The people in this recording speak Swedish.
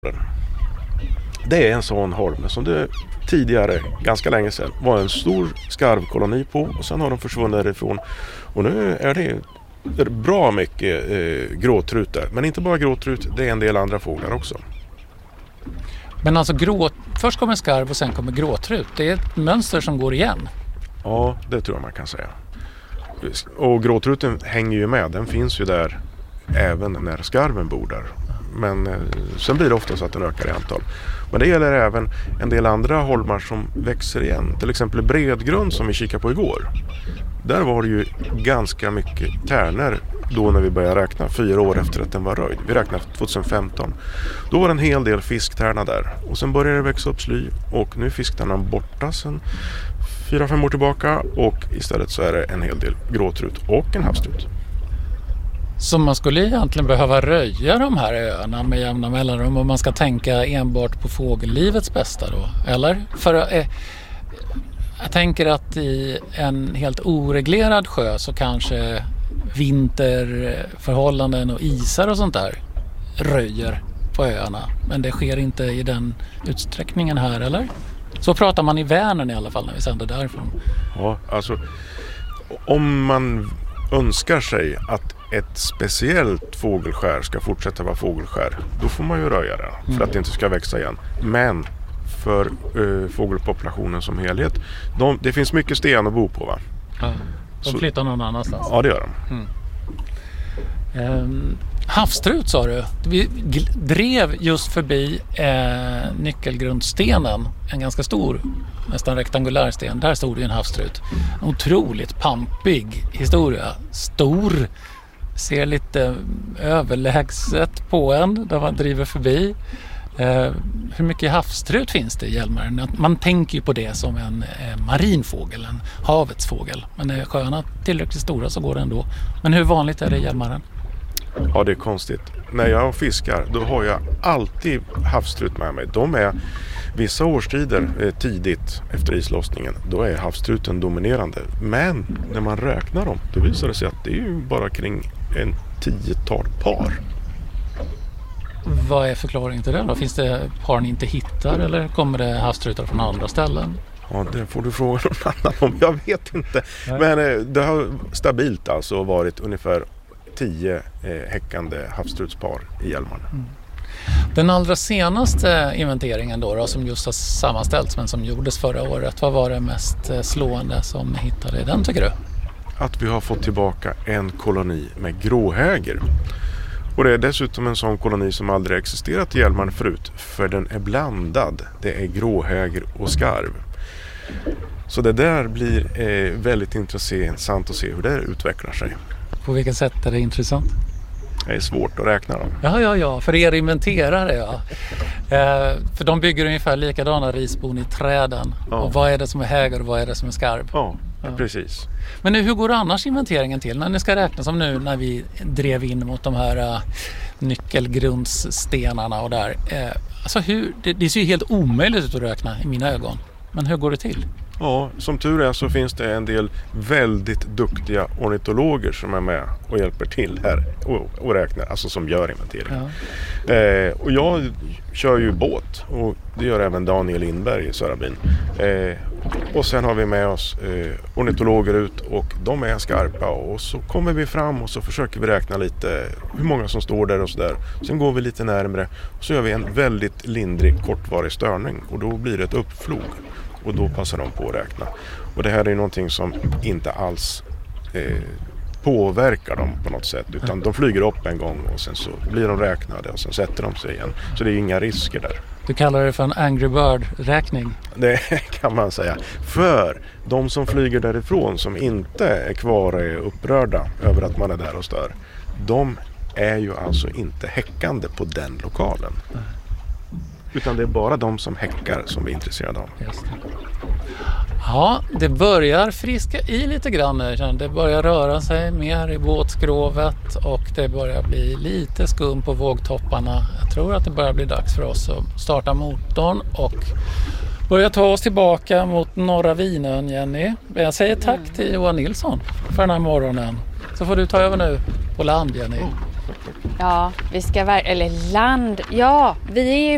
Det är en sån holm som det tidigare, ganska länge sedan, var en stor skarvkoloni på, och sen har de försvunnit därifrån. Och nu är det bra mycket gråtrut där. Men inte bara gråtrut, det är en del andra fåglar också. Men alltså först kommer skarv och sen kommer gråtrut. Det är ett mönster som går igen. Ja, det tror jag man kan säga. Och gråtruten hänger ju med. Den finns ju där även när skarven bor där. Men sen blir det ofta så att den ökar i antal. Men det gäller även en del andra holmar som växer igen. Till exempel Bredgrund som vi kikade på igår. Där var det ju ganska mycket tärnor då när vi började räkna 4 år efter att den var röjd. Vi räknade 2015. Då var det en hel del fisktärna där. Och sen började det växa upp sly. Och nu är fisktärnan borta sen 4-5 år tillbaka. Och istället så är det en hel del gråtrut och en havstrut. Så man skulle egentligen behöva röja de här öarna med jämna mellanrum om man ska tänka enbart på fågellivets bästa då, eller? För jag tänker att i en helt oreglerad sjö så kanske vinterförhållanden och isar och sånt där röjer på öarna. Men det sker inte i den utsträckningen här, eller? Så pratar man i Vänern i alla fall när vi sänder därifrån. Ja, alltså om man önskar sig att ett speciellt fågelskär ska fortsätta vara fågelskär, då får man ju röja det för att det inte ska växa igen. Men för fågelpopulationen som helhet, det finns mycket sten att bo på, va? Ja, de flyttar någon annanstans. Ja, det gör de. Havstrut sa du. Vi drev just förbi nyckelgrundsstenen, en ganska stor, nästan rektangulär sten. Där stod det en havstrut. En otroligt pampig historia. Stor, ser lite överlägset på en där man driver förbi. Hur mycket havstrut finns det i Hjälmaren? Man tänker ju på det som en marinfågel, en havets fågel. Men är sjöarna tillräckligt stora så går det ändå. Men hur vanligt är det i Hjälmaren? Ja, det är konstigt. När jag fiskar, då har jag alltid havstrut med mig. De är vissa årstider tidigt efter islossningen, då är havstruten dominerande. Men när man räknar dem, då visar det sig att det är ju bara kring en 10-tal par. Vad är förklaringen till det då? Finns det par ni inte hittar eller kommer det havstrutar från andra ställen? Ja, det får du fråga någon annan om. Jag vet inte. Nej. Men det har stabilt alltså varit ungefär 10 häckande havstrutspar i Hjälmaren. Den allra senaste inventeringen då som just har sammanställts men som gjordes förra året, vad var det mest slående som hittade i den, tycker du? Att vi har fått tillbaka en koloni med gråhäger. Och det är dessutom en sån koloni som aldrig existerat i Hjälmaren förut, för den är blandad. Det är gråhäger och skarv. Så det där blir väldigt intressant att se hur det utvecklar sig. På vilket sätt är det intressant? Det är svårt att räkna dem. Ja, för er inventerare, ja. För de bygger ungefär likadana risbon i träden. Ja. Och vad är det som är häger och vad är det som är skarv? Ja, precis. Men nu, hur går annars inventeringen till? När ni ska räkna som nu när vi drev in mot de här nyckelgrundsstenarna och där. Alltså det ser ju helt omöjligt ut att räkna i mina ögon. Men hur går det till? Ja, som tur är så finns det en del väldigt duktiga ornitologer som är med och hjälper till här och räknar, alltså som gör inventering. Ja. Och jag kör ju båt och det gör även Daniel Lindberg i Sörabyn. Och sen har vi med oss ornitologer ut och de är skarpa och så kommer vi fram och så försöker vi räkna lite hur många som står där och sådär. Sen går vi lite närmare och så gör vi en väldigt lindrig kortvarig störning och då blir det ett uppflog. Och då passar de på att räkna. Och det här är någonting som inte alls påverkar dem på något sätt. Utan de flyger upp en gång och sen så blir de räknade och sen sätter de sig igen. Så det är inga risker där. Du kallar det för en Angry Bird-räkning? Det kan man säga. För de som flyger därifrån som inte är kvar och är upprörda över att man är där och stör. De är ju alltså inte häckande på den lokalen. Utan det är bara de som häckar som vi är intresserade av. Just det. Ja, det börjar friska i lite grann nu. Det börjar röra sig mer i båtskrovet och det börjar bli lite skum på vågtopparna. Jag tror att det börjar bli dags för oss att starta motorn och börja ta oss tillbaka mot norra Vinön, Jenny. Jag säger tack till Johan Nilsson för den här morgonen. Så får du ta över nu på land, Jenny. Ja, vi ska land. Ja, vi är ju